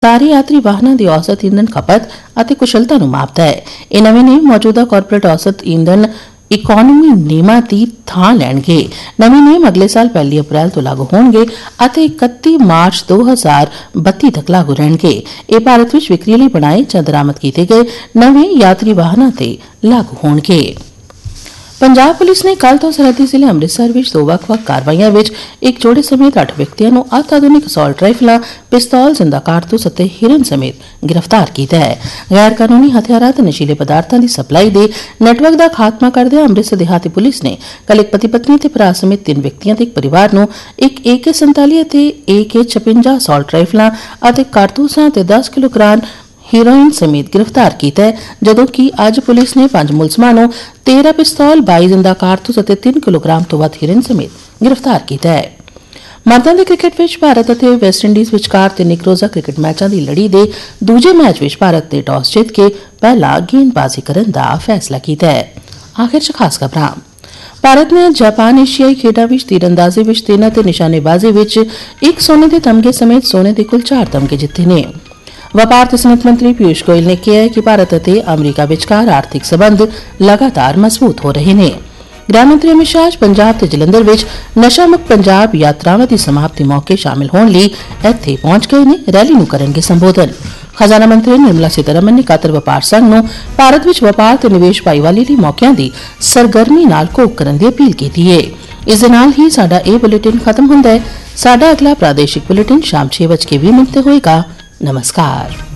ਸਾਰੇ ਯਾਤਰੀ ਵਾਹਨਾਂ ਦੀ ਔਸਤ ਈਂਧਨ ਖਪਤ ਅਤੇ ਕੁਸ਼ਲਤਾ ਨੂੰ ਮਾਪਦਾ ਹੈ। ਇਹ ਨਵੇਂ ਨਿਯਮ ਮੌਜੂਦਾ ਕਾਰਪੋਰੇਟ ਔਸਤ ਈਂਧਨ ਇਕੋਨਮੀ ਨਿਯਮਾਂ ਦੀ ਥਾਂ ਲੈਣਗੇ। ਨਵੇਂ ਨਿਯਮ ਅਗਲੇ ਸਾਲ 1 ਅਪ੍ਰੈਲ ਤੋਂ ਲਾਗੂ ਹੋਣਗੇ ਅਤੇ 31 ਮਾਰਚ 2032 ਤੱਕ ਲਾਗੂ ਰਹਿਣਗੇ। ਇਹ ਭਾਰਤ ਵਿੱਚ ਵਿਕਰੀ ਲਈ ਬਣਾਏ ਜਾਂ ਦਰਾਮਦ ਕੀਤੇ ਗਏ ਨਵੇਂ ਯਾਤਰੀ ਵਾਹਨਾਂ ਤੇ ਲਾਗੂ ਹੋਣਗੇ। ਪੰਜਾਬ ਪੁਲਿਸ ਨੇ ਕੱਲ੍ਹ ਤੋਂ ਸਰਹੱਦੀ ਜ਼ਿਲ੍ਹੇ ਅੰਮ੍ਰਿਤਸਰ ਵਿੱਚ 2 ਵੱਖ-ਵੱਖ ਕਾਰਵਾਈਆਂ ਵਿੱਚ ਇੱਕ ਜੋੜੇ ਸਮੇਤ 8 ਵਿਅਕਤੀਆਂ ਨੂੰ ਅਤਿਆਧੁਨਿਕ ਅਸੌਲਟ ਰਾਈਫਲਾਂ, ਪਿਸਤੌਲ, ਜ਼ਿੰਦਾ ਕਾਰਤੂਸ ਅਤੇ ਹਿਰਨ ਸਮੇਤ ਗ੍ਰਿਫਤਾਰ ਕੀਤਾ ਹੈ। ਗੈਰ ਕਾਨੂੰਨੀ ਹਥਿਆਰਾਂ ਤੇ ਨਸ਼ੀਲੇ ਪਦਾਰਥਾਂ ਦੀ ਸਪਲਾਈ ਦੇ ਨੈਟਵਰਕ ਦਾ ਖਾਤਮਾ ਕਰਦਿਆਂ ਅੰਮ੍ਰਿਤਸਰ ਦਿਹਾਤੀ ਪੁਲਿਸ ਨੇ ਕੱਲ੍ਹ ਇੱਕ ਪਤੀ ਪਤਨੀ ਤੇ ਭਰਾ ਸਮੇਤ 3 ਵਿਅਕਤੀਆਂ ਤੇ ਇੱਕ ਪਰਿਵਾਰ ਨੂੰ ਇੱਕ AK-47 ਅਤੇ AK-56 ਅਸੌਲਟ ਰਾਈਫਲਾਂ ਅਤੇ ਕਾਰਤੂਸਾਂ ਤੇ 10 ਕਿਲੋਗ੍ਰਾਮ ਹੀਰੋਇਨ ਸਮੇਤ ਗ੍ਰਿਫਤਾਰ ਕੀਤਾ ਹੈ, ਜਦੋਂ ਕਿ ਅੱਜ ਪੁਲਿਸ ਨੇ 5 ਮੁਲਜ਼ਮਾਂ ਨੂੰ 13 ਪਿਸਤੌਲ, 22 ਜ਼ਿੰਦਾ ਕਾਰਤੂਸ ਅਤੇ 3 ਕਿਲੋਗ੍ਰਾਮ ਤੋਂ ਵੱਧ ਹੀਰੋਇਨ ਸਮੇਤ ਗ੍ਰਿਫਤਾਰ ਕੀਤਾ ਹੈ। ਮਰਦਾਂ ਦੇ ਕ੍ਰਿਕਟ ਵਿੱਚ ਭਾਰਤ ਅਤੇ ਵੈਸਟਇੰਡੀਜ਼ ਵਿਚਕਾਰ 3 ਰੋਜ਼ਾ ਕ੍ਰਿਕਟ ਮੈਚਾਂ ਦੀ ਲੜੀ ਦੇ ਦੂਜੇ ਮੈਚ ਵਿੱਚ ਭਾਰਤ ਨੇ ਟਾਸ ਜਿੱਤ ਕੇ ਪਹਿਲਾਂ ਗੇਂਦਬਾਜ਼ੀ ਕਰਨ ਦਾ ਫੈਸਲਾ ਕੀਤਾ ਹੈ। ਆਖਿਰ 'ਚ ਖਾਸ ਖਬਰਾਂ। ਭਾਰਤ ਨੇ ਜਾਪਾਨ ਏਸ਼ੀਆਈ ਖੇਡਾਂ ਵਿੱਚ ਤੀਰਅੰਦਾਜ਼ੀ ਵਿੱਚ 3 ਅਤੇ ਨਿਸ਼ਾਨੇਬਾਜ਼ੀ ਵਿੱਚ 1 ਸੋਨੇ ਦੇ ਤਮਗੇ ਸਮੇਤ ਸੋਨੇ ਦੇ ਕੁੱਲ 4 ਤਮਗੇ ਜਿੱਤੇ ਨੇ। ਵਪਾਰ ਤੇ ਸਨਅਤ ਮੰਤਰੀ ਪੀਯੂਸ਼ ਗੋਇਲ ਨੇ ਕਿਹਾ ਹੈ ਕਿ ਭਾਰਤ ਅਤੇ ਅਮਰੀਕਾ ਵਿਚਕਾਰ ਆਰਥਿਕ ਸਬੰਧ ਲਗਾਤਾਰ ਮਜ਼ਬੂਤ ਹੋ ਰਹੇ ਨੇ। ਗ੍ਰਹਿ ਮੰਤਰੀ ਅਮਿਤ ਸ਼ਾਹ ਪੰਜਾਬ ਤੇ ਜਲੰਧਰ ਵਿੱਚ ਨਸ਼ਾ ਮੁਕਤ ਪੰਜਾਬ ਯਾਤਰਾਵਾਂ ਦੀ ਸਮਾਪਤੀ ਮੌਕੇ ਸ਼ਾਮਿਲ ਹੋਣ ਲਈ ਇੱਥੇ ਪਹੁੰਚ ਗਏ ਨੇ। ਰੈਲੀ ਨੂੰ ਕਰਨਗੇ ਸੰਬੋਧਨ। ਖਜ਼ਾਨਾ ਮੰਤਰੀ ਨਿਰਮਲਾ ਸੀਤਾਰਮਨ ਨੇ ਕਾਤਰ ਵਪਾਰ ਸੰਘ ਨੂੰ ਭਾਰਤ ਵਿੱਚ ਵਪਾਰ ਤੇ ਨਿਵੇਸ਼ ਭਾਈਵਾਲੀ ਲਈ ਮੌਕਿਆਂ ਦੀ ਸਰਗਰਮੀ ਨਾਲ ਘੋਖ ਕਰਨ ਦੀ ਅਪੀਲ ਕੀਤੀ ਹੈ। ਇਸ ਦੇ ਨਾਲ ਹੀ ਸਾਡਾ ਇਹ ਬੁਲੇਟਿਨ ਖਤਮ ਹੁੰਦਾ ਹੈ। ਸਾਡਾ ਅਗਲਾ ਪ੍ਰਾਦੇਸ਼ਿਕ ਬੁਲੇਟਿਨ ਸ਼ਾਮ 6:20 ਤੇ ਹੋਏਗਾ। नमस्कार।